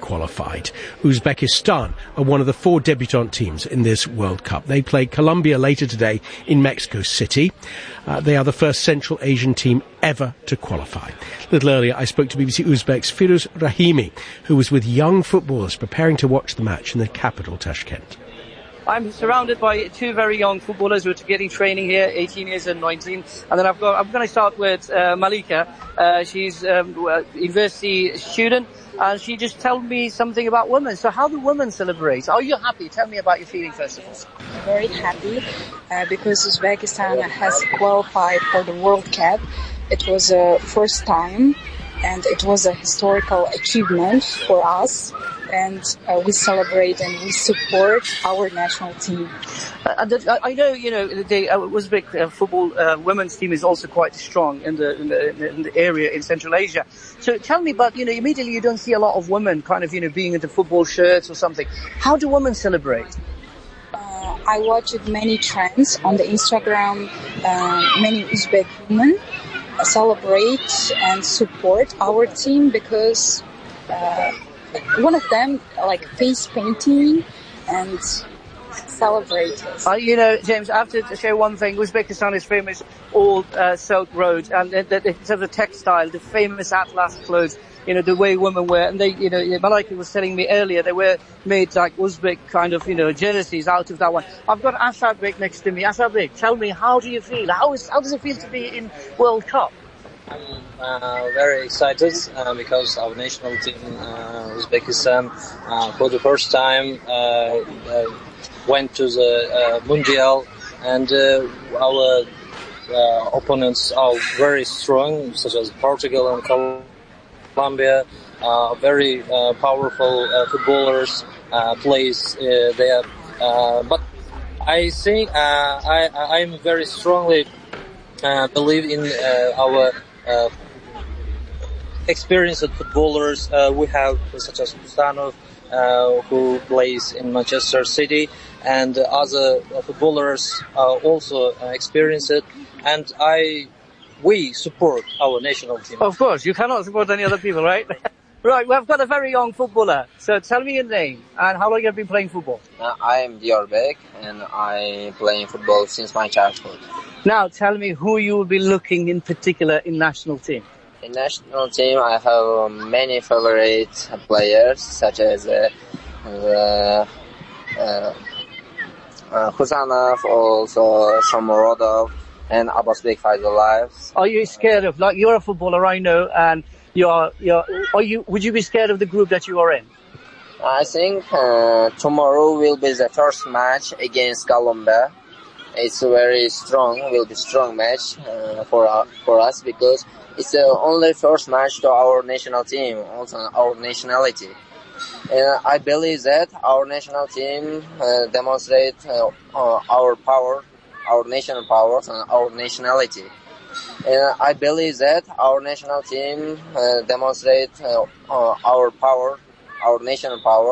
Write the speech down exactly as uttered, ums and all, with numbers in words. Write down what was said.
qualified. Uzbekistan are one of the four debutant teams in this World Cup. They play Colombia later today in Mexico City. Uh, they are the first Central Asian team ever to qualify. A little earlier, I spoke to B B C Uzbek's Firuz Rahimi, who was with young footballers preparing to watch the match in the capital, Tashkent. I'm surrounded by two very young footballers who are getting training here, eighteen years and nineteen. And then I've got, I'm going to start with uh, Malika. Uh, she's um, a university student, and she just told me something about women. So how do women celebrate? Are you happy? Tell me about your feeling first of all. Very happy uh, because Uzbekistan has qualified for the World Cup. It was a uh, first time, and it was a historical achievement for us. And uh, we celebrate and we support our national team. Uh, and the, I know, you know, the uh, Uzbek uh, football uh, women's team is also quite strong in the, in the in the area in Central Asia. So tell me about, you know, immediately you don't see a lot of women kind of, you know, being into football shirts or something. How do women celebrate? Uh, I watched many trends on the Instagram. Uh, many Uzbek women celebrate and support our team because. Uh, One of them, like face painting and celebrate. Uh, you know, James, I have to share one thing. Uzbekistan is famous Old uh, Silk Road, and in terms of the textile, the famous Atlas clothes, you know, the way women wear. And they, you know, Malika was telling me earlier, they were made like Uzbek kind of, you know, jerseys out of that one. I've got Ashabek next to me. Ashabek, tell me, how do you feel? How is, how does it feel to be in World Cup? I'm uh, very excited uh, because our national team, uh, Uzbekistan, uh, for the first time uh, uh, went to the uh, Mundial, and uh, our uh, opponents are very strong, such as Portugal and Colombia, uh, very uh, powerful uh, footballers, uh, plays uh, there. Uh, but I think uh, I I'm very strongly uh, believe in uh, our. Uh, experienced footballers uh, we have, such as Mustanov, uh, who plays in Manchester City, and other footballers are also uh, experienced. And I, we support our national team. Of course, you cannot support any other people, right? Right, we've got a very young footballer. So tell me your name and how long you have been playing football. Uh, I am Diyarbek, and I play football since my childhood. Now tell me who you will be looking in particular in national team. In national team, I have many favorite players, such as uh, uh, uh, uh, Khuzanov, also Shomurodov, and Abbasbek Faizullayev. Are you scared of, like, you're a footballer, I know, and you're, you're, are you, would you be scared of the group that you are in? I think uh, tomorrow will be the first match against Colombia. It's a very strong, will be strong match uh, for uh, for us because it's the only first match to our national team, also our nationality. And I believe that our national team uh, demonstrate uh, uh, our power, our national power, and our nationality. And I believe that our national team uh, demonstrate uh, uh, our power, our national power.